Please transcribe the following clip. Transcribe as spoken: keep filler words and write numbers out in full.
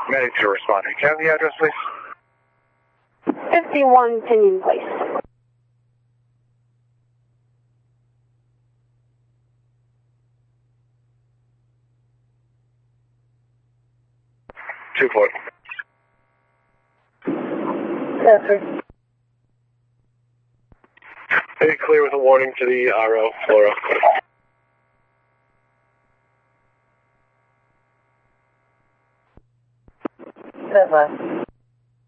Medic to responding. Can I have the address, please? fifty-one Pinion Place. two four. Yes, sir. Very clear with a warning to the R O, Flora. That's fine.